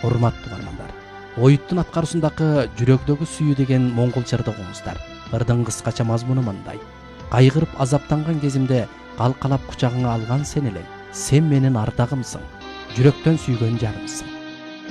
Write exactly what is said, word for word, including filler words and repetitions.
Урматтуу угармандар, Оюттун аткаруусундагы жүрөгдөгү сүйүү деген моңгол жырды угуңуздар. Ырдын кыскача мазмуну мындай: кайгырып азаптанган кезимде калкалап кучагыңа алган сен элең. Сен менин ардагымсың, жүрөктөн сүйгөн жарымсың.